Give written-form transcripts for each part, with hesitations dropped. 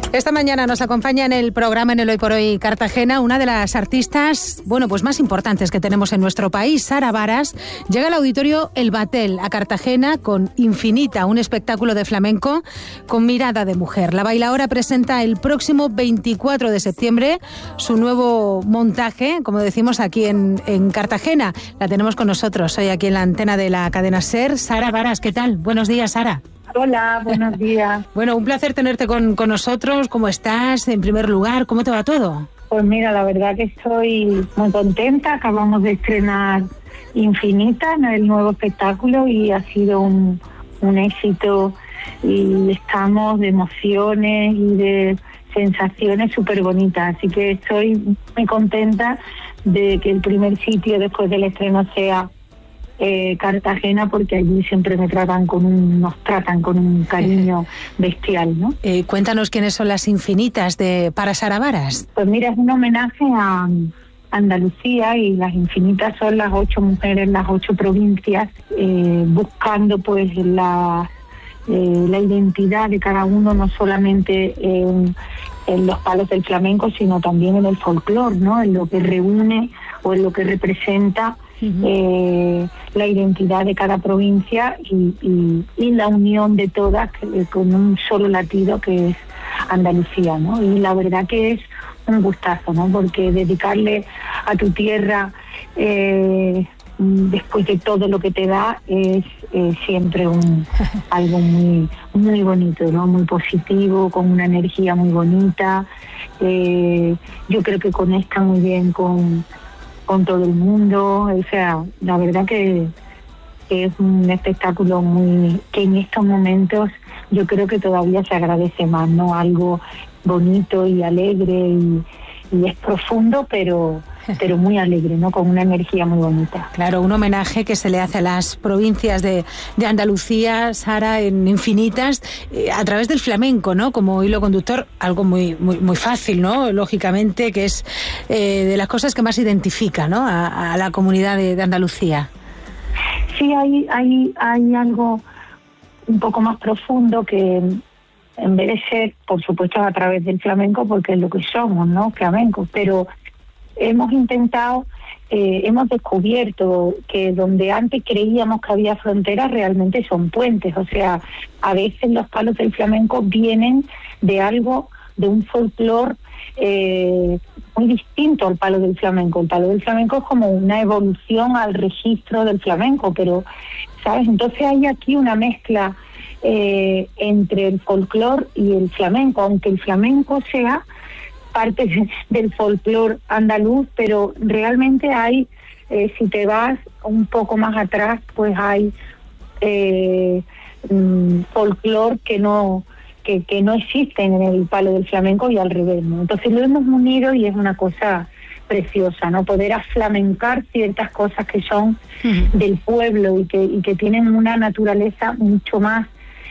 Esta mañana nos acompaña en el programa en el Hoy por Hoy Cartagena una de las artistas, pues más importantes que tenemos en nuestro país, Sara Varas. Llega al auditorio El Batel a Cartagena con Infinita, un espectáculo de flamenco con mirada de mujer. La bailaora presenta el próximo 24 de septiembre su nuevo montaje, como decimos aquí en Cartagena. La tenemos con nosotros hoy aquí en la antena de la cadena SER. Sara Varas, ¿qué tal? Buenos días, Sara. Hola, buenos días. Bueno, un placer tenerte con nosotros. ¿Cómo estás? En primer lugar, ¿cómo te va todo? Pues mira, la verdad que estoy muy contenta. Acabamos de estrenar Infinita, el nuevo espectáculo, y ha sido un éxito. Y estamos de emociones y de sensaciones súper bonitas. Así que estoy muy contenta de que el primer sitio después del estreno sea Cartagena, porque allí siempre nos tratan con un cariño bestial, ¿no? Cuéntanos quiénes son las Infinitas para Sara Varas. Pues mira, es un homenaje a Andalucía, y las Infinitas son las 8 mujeres, las 8 provincias, buscando pues la identidad de cada uno, no solamente en los palos del flamenco, sino también en el folclore, ¿no? En lo que reúne o en lo que representa la identidad de cada provincia y la unión de todas con un solo latido que es Andalucía, ¿no? Y la verdad que es un gustazo, ¿no? Porque dedicarle a tu tierra después de todo lo que te da es siempre algo muy, muy bonito, ¿no? Muy positivo, con una energía muy bonita. Yo creo que conecta muy bien con todo el mundo. O sea, la verdad que es un espectáculo que en estos momentos yo creo que todavía se agradece más, ¿no? Algo bonito y alegre y es profundo, pero muy alegre, ¿no? Con una energía muy bonita. Claro, un homenaje que se le hace a las provincias de Andalucía, Sara, en Infinitas, a través del flamenco, ¿no? Como hilo conductor, algo muy, muy, muy fácil, ¿no? Lógicamente, que es de las cosas que más identifica, ¿no? A la comunidad de Andalucía. Sí, hay algo un poco más profundo que, en vez de ser, por supuesto, a través del flamenco, porque es lo que somos, ¿no? Flamenco, pero hemos intentado, hemos descubierto que donde antes creíamos que había fronteras, realmente son puentes. O sea, a veces los palos del flamenco vienen de un folclore muy distinto al palo del flamenco. El palo del flamenco es como una evolución al registro del flamenco, pero, ¿sabes? Entonces hay aquí una mezcla entre el folclore y el flamenco, aunque el flamenco sea parte del folclore andaluz, pero realmente hay, si te vas un poco más atrás, pues hay folclore que no existen en el palo del flamenco y al revés, ¿no? Entonces lo hemos unido y es una cosa preciosa, ¿no? Poder aflamencar ciertas cosas que son del pueblo y que tienen una naturaleza mucho más,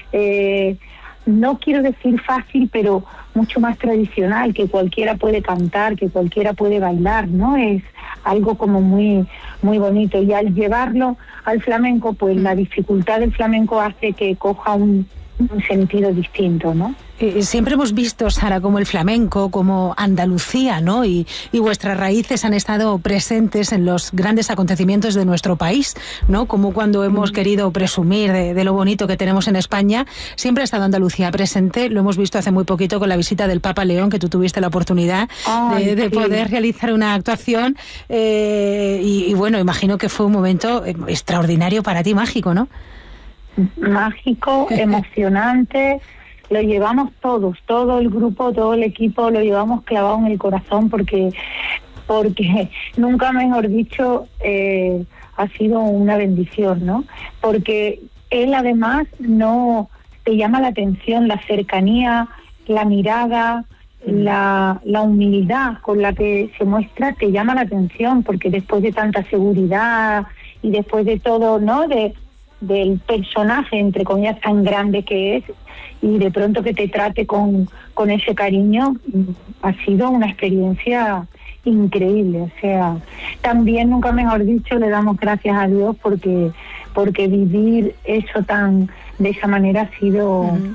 no quiero decir fácil, pero mucho más tradicional, que cualquiera puede cantar, que cualquiera puede bailar, ¿no? Es algo como muy, muy bonito. Y al llevarlo al flamenco, pues la dificultad del flamenco hace que coja un sentido distinto, ¿no? Siempre hemos visto, Sara, como el flamenco, como Andalucía, ¿no? Y vuestras raíces han estado presentes en los grandes acontecimientos de nuestro país, ¿no? Como cuando hemos querido presumir de lo bonito que tenemos en España, siempre ha estado Andalucía presente. Lo hemos visto hace muy poquito con la visita del Papa León, que tú tuviste la oportunidad de poder realizar una actuación. Y bueno, imagino que fue un momento extraordinario para ti, mágico, ¿no? Mágico, emocionante. Lo llevamos todos, todo el grupo, todo el equipo, lo llevamos clavado en el corazón porque nunca mejor dicho, ha sido una bendición, ¿no? Porque él además no te llama la atención, la cercanía, la mirada, la humildad con la que se muestra te llama la atención, porque después de tanta seguridad y después de todo, ¿no? Del personaje, entre comillas, tan grande que es, y de pronto que te trate con ese cariño, ha sido una experiencia increíble. O sea, también, nunca mejor dicho, le damos gracias a Dios porque vivir eso de esa manera ha sido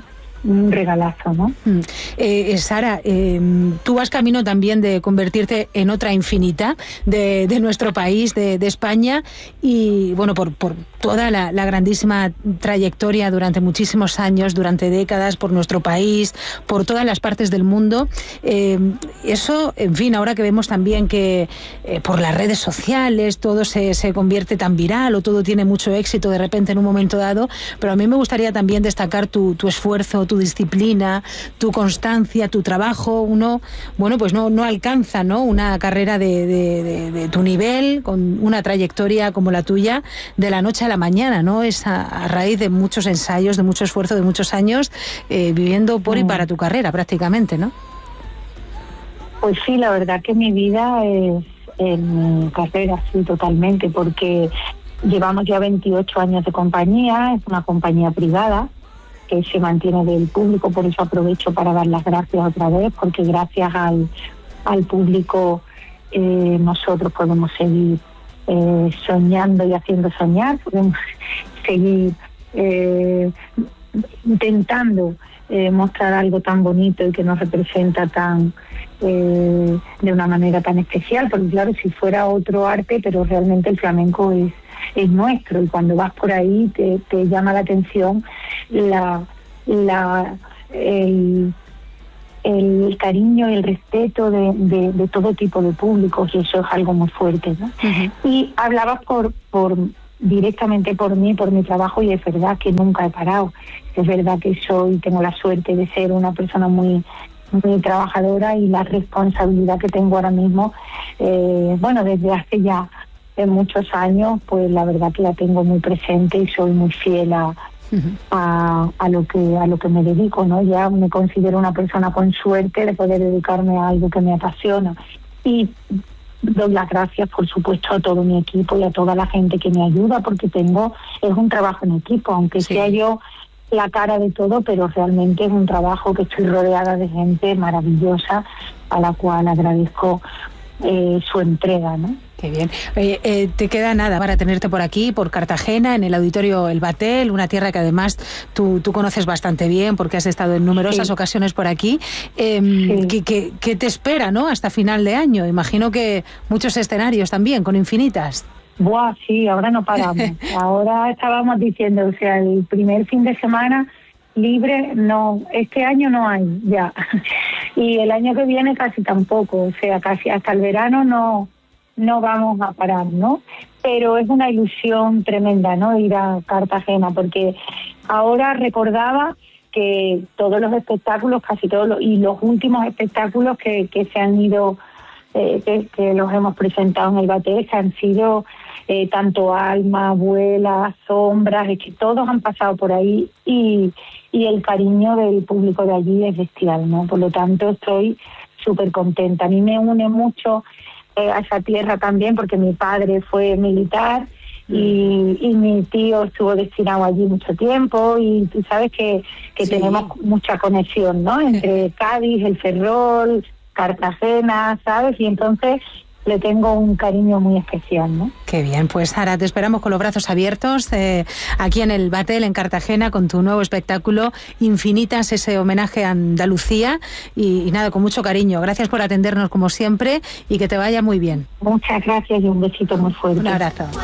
un regalazo, ¿no? Sara, tú vas camino también de convertirte en otra Infinita de nuestro país, de España, y bueno, por toda la grandísima trayectoria durante muchísimos años, durante décadas, por nuestro país, por todas las partes del mundo. Eso, en fin, ahora que vemos también que por las redes sociales todo se convierte tan viral o todo tiene mucho éxito de repente en un momento dado, pero a mí me gustaría también destacar tu esfuerzo, tu disciplina, tu constancia, tu trabajo. Uno, bueno, pues no alcanza, ¿no?, una carrera de tu nivel, con una trayectoria como la tuya, de la noche a la mañana, ¿no? Es a raíz de muchos ensayos, de mucho esfuerzo, de muchos años, viviendo por y para tu carrera prácticamente, ¿no? Pues sí, la verdad que mi vida es mi carrera, sí, totalmente, porque llevamos ya 28 años de compañía, es una compañía privada que se mantiene del público, por eso aprovecho para dar las gracias otra vez, porque gracias al público nosotros podemos seguir soñando y haciendo soñar, podemos seguir intentando mostrar algo tan bonito y que nos representa tan de una manera tan especial, porque claro, si fuera otro arte, pero realmente el flamenco es nuestro, y cuando vas por ahí te llama la atención el cariño y el respeto de todo tipo de públicos, y eso es algo muy fuerte, ¿no? Uh-huh. Y hablabas directamente por mí, por mi trabajo, y es verdad que nunca he parado. Es verdad que tengo la suerte de ser una persona muy muy trabajadora, y la responsabilidad que tengo ahora mismo, desde hace ya muchos años, pues la verdad que la tengo muy presente y soy muy fiel a lo que me dedico, ¿no? Ya me considero una persona con suerte de poder dedicarme a algo que me apasiona, y doy las gracias, por supuesto, a todo mi equipo y a toda la gente que me ayuda, porque es un trabajo en equipo, aunque sea yo la cara de todo, pero realmente es un trabajo que estoy rodeada de gente maravillosa, a la cual agradezco su entrega, ¿no? Qué bien. Te queda nada para tenerte por aquí, por Cartagena, en el Auditorio El Batel, una tierra que además tú conoces bastante bien porque has estado en numerosas ocasiones por aquí. ¿Qué te espera, ¿no?, hasta final de año? Imagino que muchos escenarios también, con Infinitas. Buah, sí, ahora no paramos. Ahora estábamos diciendo, o sea, el primer fin de semana libre, no, este año no hay ya. Y el año que viene casi tampoco, o sea, casi hasta el verano no vamos a parar, ¿no? Pero es una ilusión tremenda, ¿no?, ir a Cartagena, porque ahora recordaba que todos los espectáculos, casi todos, y los últimos espectáculos que se han ido, que los hemos presentado en el Batel, que han sido tanto Alma, Abuela, Sombras, es que todos han pasado por ahí, y el cariño del público de allí es bestial, ¿no? Por lo tanto, estoy súper contenta. A mí me une mucho a esa tierra también, porque mi padre fue militar y mi tío estuvo destinado allí mucho tiempo, y tú sabes que tenemos mucha conexión, ¿no?, entre Cádiz, el Ferrol, Cartagena, ¿sabes? Y entonces le tengo un cariño muy especial, ¿no? Qué bien, pues Sara, te esperamos con los brazos abiertos aquí en el Batel, en Cartagena, con tu nuevo espectáculo Infinitas, ese homenaje a Andalucía, y nada, con mucho cariño. Gracias por atendernos como siempre, y que te vaya muy bien. Muchas gracias y un besito muy fuerte. Un abrazo.